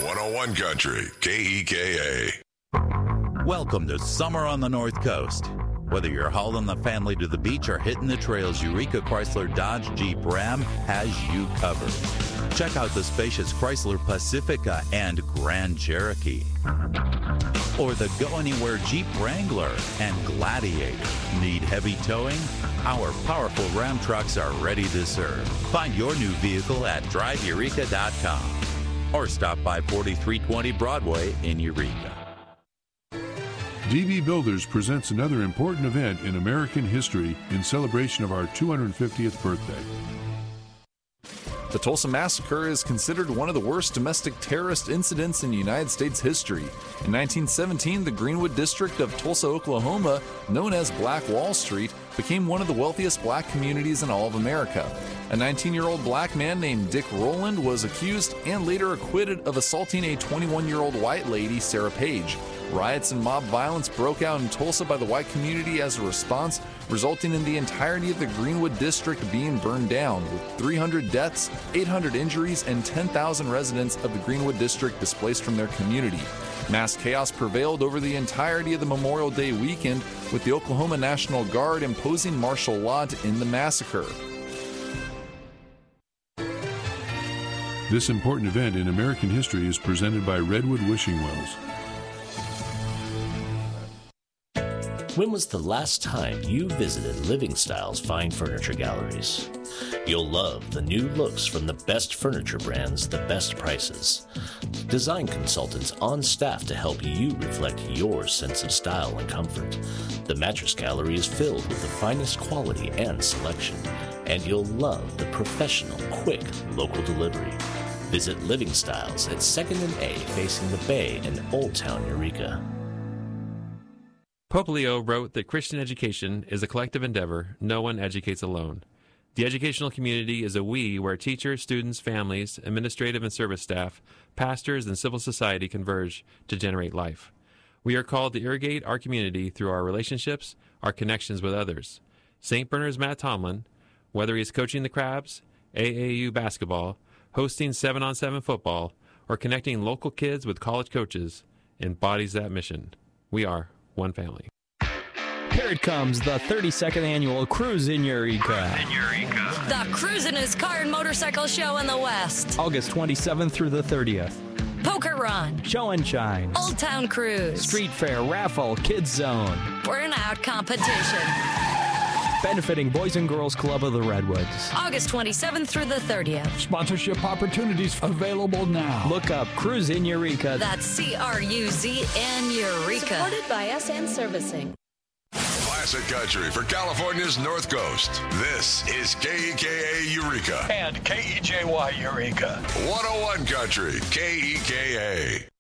101 Country, KEKA. Welcome to summer on the North Coast. Whether you're hauling the family to the beach or hitting the trails, Eureka Chrysler Dodge Jeep Ram has you covered. Check out the spacious Chrysler Pacifica and Grand Cherokee. Or the Go Anywhere Jeep Wrangler and Gladiator. Need heavy towing? Our powerful Ram trucks are ready to serve. Find your new vehicle at driveeureka.com or stop by 4320 Broadway in Eureka. DB Builders presents another important event in American history in celebration of our 250th birthday. The Tulsa Massacre is considered one of the worst domestic terrorist incidents in United States history. In 1917, the Greenwood District of Tulsa, Oklahoma, known as Black Wall Street, became one of the wealthiest black communities in all of America. A 19-year-old black man named Dick Rowland was accused and later acquitted of assaulting a 21-year-old white lady, Sarah Page. Riots and mob violence broke out in Tulsa by the white community as a response, resulting in the entirety of the Greenwood District being burned down, with 300 deaths, 800 injuries, and 10,000 residents of the Greenwood District displaced from their community. Mass chaos prevailed over the entirety of the Memorial Day weekend, with the Oklahoma National Guard imposing martial law to end the massacre. This important event in American history is presented by Redwood Wishing Wells. When was the last time you visited Living Style's fine furniture galleries? You'll love the new looks from the best furniture brands, the best prices. Design consultants on staff to help you reflect your sense of style and comfort. The mattress gallery is filled with the finest quality and selection, and you'll love the professional, quick, local delivery. Visit Living Styles at 2nd and A facing the Bay in Old Town, Eureka. Pope Leo wrote that Christian education is a collective endeavor. No one educates alone. The educational community is a we where teachers, students, families, administrative and service staff, pastors, and civil society converge to generate life. We are called to irrigate our community through our relationships, our connections with others. St. Bernard's Matt Tomlin, whether he's coaching the Crabs, AAU basketball, hosting 7-on-7 football, or connecting local kids with college coaches, embodies that mission. We are one family. Here it comes, the 32nd annual Cruise in Eureka. The cruisin'est car and motorcycle show in the West. August 27th through the 30th. Poker Run. Show and Shines. Old Town Cruise. Street Fair, Raffle, Kids Zone. Burnout Competition. Benefiting Boys and Girls Club of the Redwoods. August 27th through the 30th. Sponsorship opportunities available now. Look up Cruise in Eureka. That's CRUZN Eureka. Supported by SN Servicing. Classic country for California's North Coast. This is KEKA Eureka. And KEJY Eureka. 101 Country, KEKA.